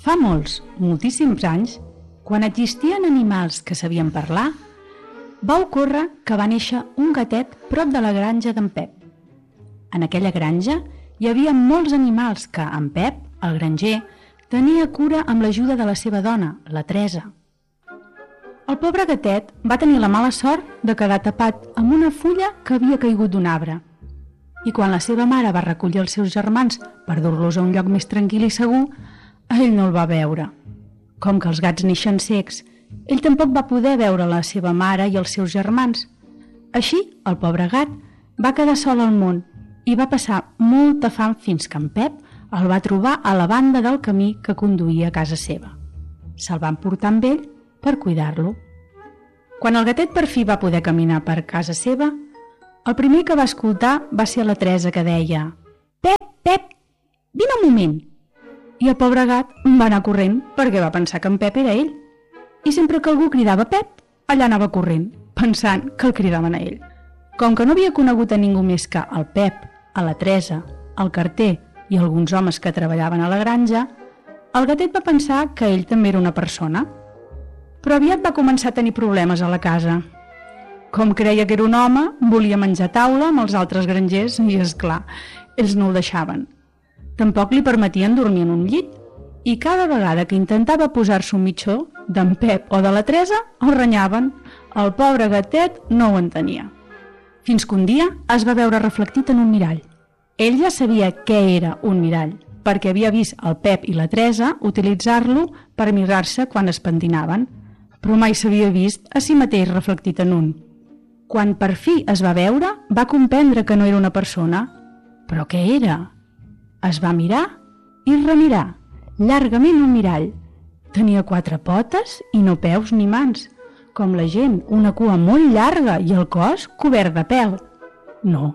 Fa moltíssims anys, quan existien animals que sabien parlar, va ocórrer que va néixer un gatet prop de la granja d'en Pep. En aquella granja hi havia molts animals que en Pep, el granger, tenia cura amb l'ajuda de la seva dona, la Teresa. El pobre gatet va tenir la mala sort de quedar tapat amb una fulla que havia caigut d'un arbre. I quan la seva mare va recollir els seus germans per dur-los a un lloc més tranquil i segur, ell no el va veure. Com que els gats neixen cecs, ell tampoc va poder veure la seva mare i els seus germans. Així, el pobre gat va quedar sol al món i va passar molta fam fins que en Pep el va trobar a la banda del camí que conduïa a casa seva. Se'l van portar amb ell per cuidar-lo. Quan el gatet per fi va poder caminar per casa seva, el primer que va escoltar va ser la Teresa, que deia: Pep, vine un moment. I el pobre gat va anar corrent perquè va pensar que en Pep era ell. I sempre que algú cridava Pep, allà anava corrent, pensant que el cridaven a ell. Com que no havia conegut a ningú més que el Pep, a la Teresa, el carter i alguns homes que treballaven a la granja, el gatet va pensar que ell també era una persona. Però aviat va començar a tenir problemes a la casa. Com creia que era un home, volia menjar a taula amb els altres grangers i, esclar, ells no ho deixaven. Tampoc li permetien dormir en un llit i cada vegada que intentava posar-se un mitjó d'en Pep o de la Teresa, el renyaven. El pobre gatet no ho entenia. Fins que un dia es va veure reflectit en un mirall. Ell ja sabia què era un mirall, perquè havia vist el Pep i la Teresa utilitzar-lo per mirar-se quan es pentinaven, però mai s'havia vist a si mateix reflectit en un. Quan per fi es va veure, va comprendre que no era una persona. Però què era? Es va mirar i remirar, llargament un mirall. Tenia 4 potes i no peus ni mans, com la gent, una cua molt llarga i el cos cobert de pèl. No,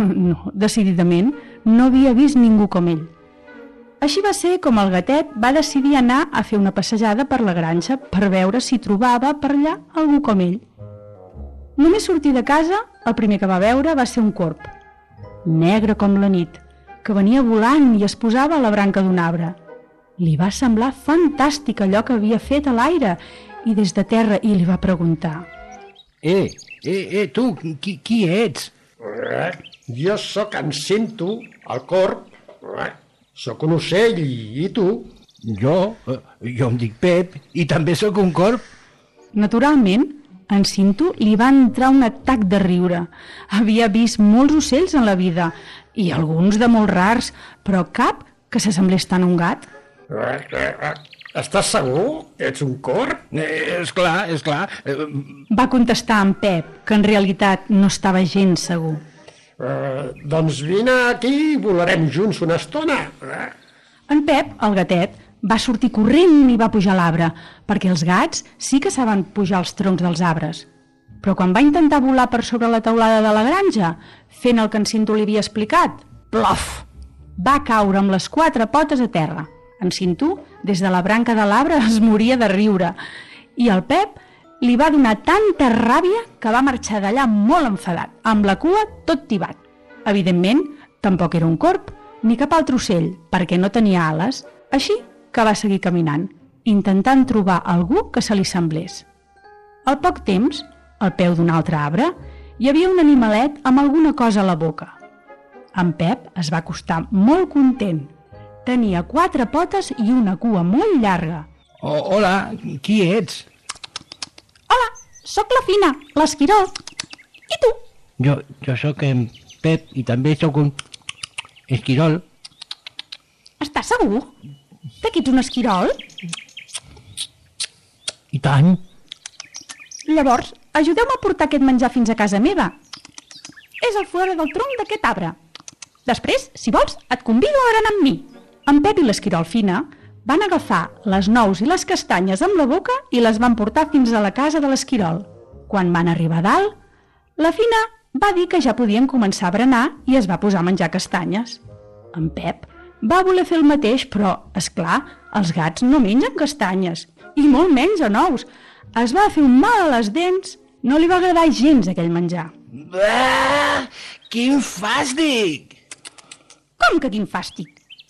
decididament no havia vist ningú com ell. Així va ser com el gatet va decidir anar a fer una passejada per la granja per veure si trobava per allà algú com ell. Només sortir de casa, el primer que va veure va ser un corb, negre com la nit, que venia volant i es posava a la branca d'un arbre. Li va semblar fantàstic allò que havia fet a l'aire i des de terra i li va preguntar: Tu, qui ets? Jo sóc en Cinto, el corb. Sóc un ocell, i tu? Jo em dic Pep i també sóc un corb. Naturalment, en Cinto li va entrar un atac de riure. Havia vist molts ocells en la vida i alguns de molt rars, però cap que s'assemblés tant a un gat. Estàs segur? Ets un corb? És clar. Va contestar en Pep, que en realitat no estava gens segur. Doncs vine aquí i volarem junts una estona. En Pep, el gatet, va sortir corrent i va pujar a l'arbre, perquè els gats sí que saben pujar als troncs dels arbres. Però quan va intentar volar per sobre la teulada de la granja, fent el que en Cinto li havia explicat, plof! Va caure amb les 4 potes a terra. En Cinto, des de la branca de l'arbre, es moria de riure. I el Pep li va donar tanta ràbia que va marxar d'allà molt enfadat, amb la cua tot tibat. Evidentment, tampoc era un corb, ni cap altre ocell, perquè no tenia ales, així que va seguir caminant, intentant trobar algú que se li semblés. Al poc temps, al peu d'un altre arbre, hi havia un animalet amb alguna cosa a la boca. En Pep es va acostar molt content. Tenia 4 potes i una cua molt llarga. Hola, qui ets? Hola, sóc la Fina, l'esquirol. I tu? Jo sóc en Pep i també sóc un esquirol. Estàs segur? Que ets un esquirol? I tant. Llavors, ajudeu-me a portar aquest menjar fins a casa meva. És al fora del tronc d'aquest arbre. Després, si vols, et convido a berenar amb mi. En Pep i l'esquirol Fina van agafar les nous i les castanyes amb la boca i les van portar fins a la casa de l'esquirol. Quan van arribar a dalt, la Fina va dir que ja podien començar a berenar i es va posar a menjar castanyes. En Pep va voler fer el mateix, però, és clar, els gats no mengen castanyes, i molt menys a nous. Es va fer un mal a les dents, no li va agradar gens aquell menjar. Quin fàstic! Com que quin fàstic?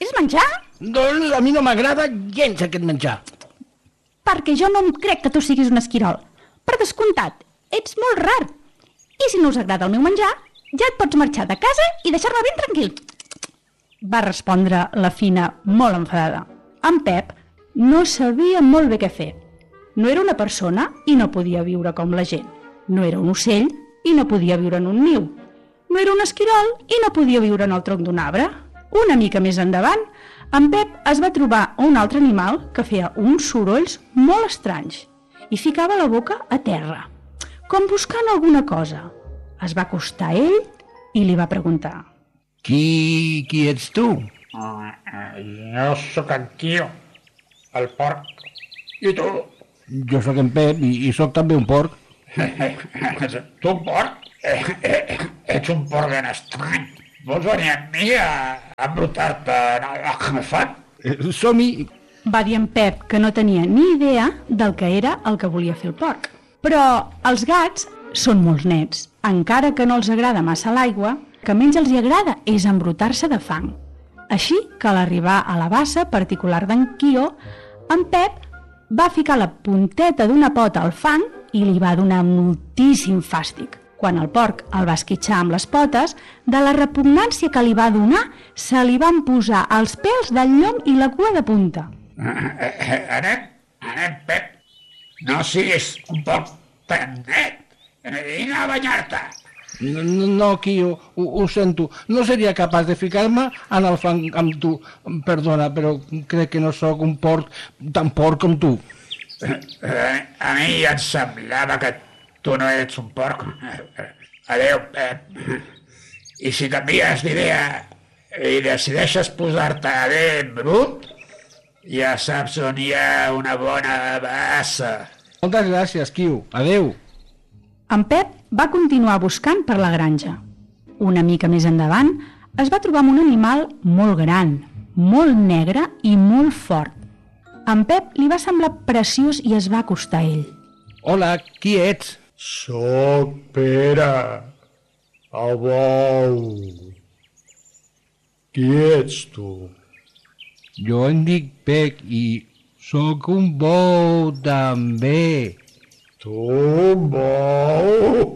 És menjar? Doncs a mi no m'agrada gens aquest menjar. Perquè jo no em crec que tu siguis un esquirol. Per descomptat, ets molt rar. I si no us agrada el meu menjar, ja et pots marxar de casa i deixar-me ben tranquil. Va respondre la Fina molt enfadada. En Pep no sabia molt bé què fer. No era una persona i no podia viure com la gent. No era un ocell i no podia viure en un niu. No era un esquirol i no podia viure en el tronc d'un arbre. Una mica més endavant, en Pep es va trobar un altre animal que feia uns sorolls molt estranys i ficava la boca a terra, com buscant alguna cosa. Es va acostar a ell i li va preguntar: Qui ets tu? Jo sóc en Quio, el porc. I tu? Jo sóc en Pep i sóc també un porc. Tu un porc? Ets un porc ben estrany. Vols venir amb mi a embrutar-te en el fang? Som-hi. Va dir en Pep que no tenia ni idea del que era el que volia fer el porc. Però els gats són molt nets. Encara que no els agrada massa l'aigua, que menys els hi agrada és embrutar-se de fang. Així que a l'arribar a la bassa particular d'en Quio, en Pep va ficar la punteta d'una pota al fang i li va donar moltíssim fàstic. Quan el porc el va esquitxar amb les potes, de la repugnància que li va donar, se li van posar els pèls del llom i la cua de punta. Anem, Pep. No siguis un porc tan net. Vine a banyar-te. No, Quio, ho sento. No seria capaç de ficar-me en el fang amb tu. Perdona, però crec que no sóc un porc tan porc com tu. A mi ja em semblava que tu no ets un porc. Adéu, Pep. I si canvies d'idea i decideixes posar-te ben brut, ja saps on hi ha una bona bassa. Moltes gràcies, Quio. Adéu. En Pep va continuar buscant per la granja. Una mica més endavant es va trobar amb un animal molt gran, molt negre i molt fort. En Pep li va semblar preciós i es va acostar a ell. Hola, qui ets? Soc Pere, el bou. Qui ets tu? Jo em dic Pec i sóc un bou també. Tu, un bou?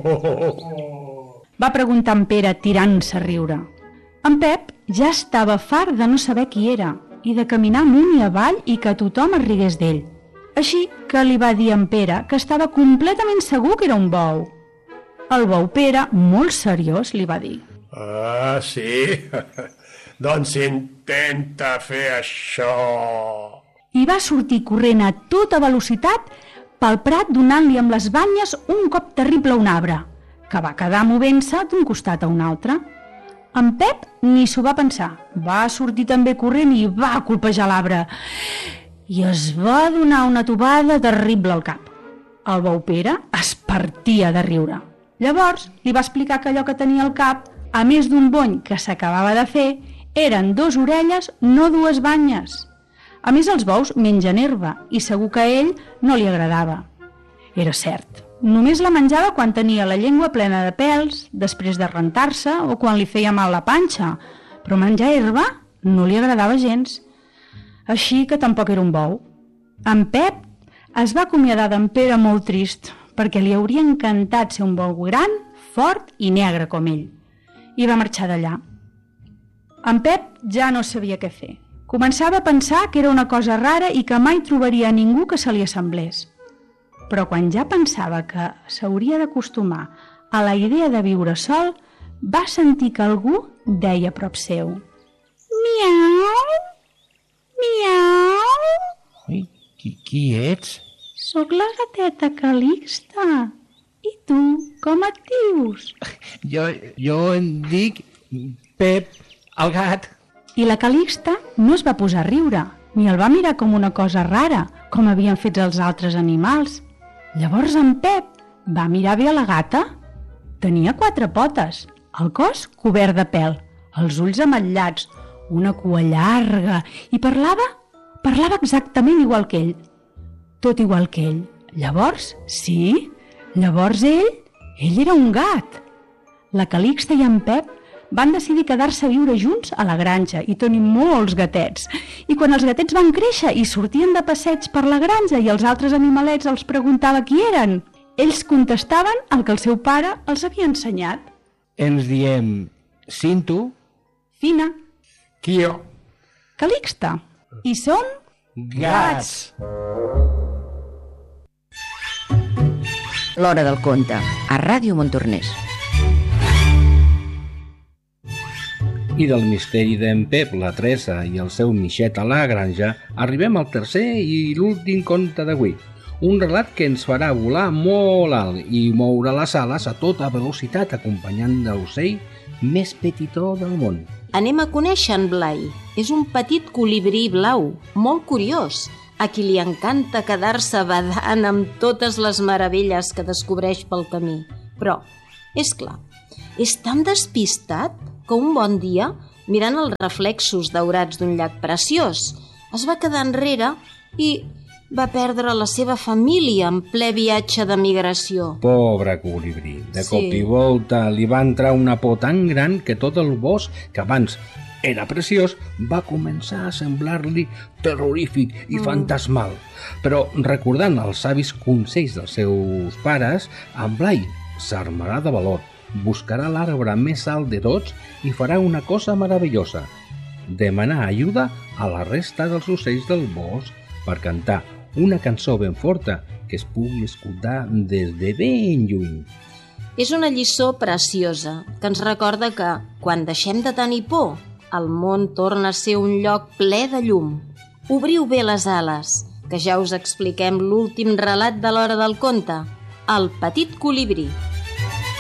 Va preguntar en Pere tirant-se a riure. En Pep ja estava fart de no saber qui era i de caminar amunt i avall i que tothom es rigués d'ell. Així que li va dir a en Pere que estava completament segur que era un bou. El bou Pere, molt seriós, li va dir: Ah, sí? Doncs intenta fer això. I va sortir corrent a tota velocitat pel prat donant-li amb les banyes un cop terrible a un arbre, que va quedar movent-se d'un costat a un altre. En Pep ni s'ho va pensar. Va sortir també corrent i va colpejar l'arbre. I es va donar una tobada terrible al cap. El bou Pere es partia de riure. Llavors li va explicar que allò que tenia al cap, a més d'un bony que s'acabava de fer, eren 2 orelles, no 2 banyes. A més, els bous mengen herba i segur que a ell no li agradava. Era cert. Només la menjava quan tenia la llengua plena de pèls, després de rentar-se o quan li feia mal la panxa, però menjar herba no li agradava gens. Així que tampoc era un bou. En Pep es va acomiadar d'en Pere molt trist, perquè li hauria encantat ser un bou gran, fort i negre com ell. I va marxar d'allà. En Pep ja no sabia què fer. Començava a pensar que era una cosa rara i que mai trobaria ningú que se li assemblés. Però quan ja pensava que s'hauria d'acostumar a la idea de viure sol, va sentir que algú deia a prop seu: Miau, miau. Ui, qui ets? Soc la gateta Calixta. I tu, com et dius? Jo em dic Pep, el gat. I la Calixta no es va posar a riure, ni el va mirar com una cosa rara, com havien fet els altres animals. Llavors en Pep va mirar bé a la gata. Tenia 4 potes, el cos cobert de pèl, els ulls ametllats, una cua llarga i parlava exactament igual que ell. Tot igual que ell. Llavors, sí, llavors ell era un gat. La Calixta i en Pep van decidir quedar-se a viure junts a la granja i tenir molts gatets. I quan els gatets van créixer i sortien de passeig per la granja i els altres animalets els preguntava qui eren, ells contestaven el que el seu pare els havia ensenyat. Ens diem Cinto, Fina, Quio, Calixta. I són gats. L'Hora del Conte, a Ràdio Montornès. I del misteri d'en Pep, la Teresa i el seu Mixet a la granja, arribem al tercer i l'últim conte d'avui. Un relat que ens farà volar molt alt i moure les ales a tota velocitat acompanyant l'ocell més petitó del món. Anem a conèixer en Blai. És un petit colibrí blau, molt curiós, a qui li encanta quedar-se badant amb totes les meravelles que descobreix pel camí. Però, és clar, és tan despistat que un bon dia, mirant els reflexos daurats d'un llac preciós, es va quedar enrere i va perdre la seva família en ple viatge de migració. Pobre colibrí, de Sí. cop i volta li va entrar una por tan gran que tot el bosc, que abans era preciós, va començar a semblar-li terrorífic i fantasmal. Però recordant els savis consells dels seus pares, en Blai s'armarà de valor, buscarà l'arbre més alt de tots i farà una cosa meravellosa: demanar ajuda a la resta dels ocells del bosc per cantar una cançó ben forta que es pugui escoltar des de ben lluny. És una lliçó preciosa que ens recorda que, quan deixem de tenir por, el món torna a ser un lloc ple de llum. Obriu bé les ales, que ja us expliquem l'últim relat de l'Hora del Conte, El petit colibrí.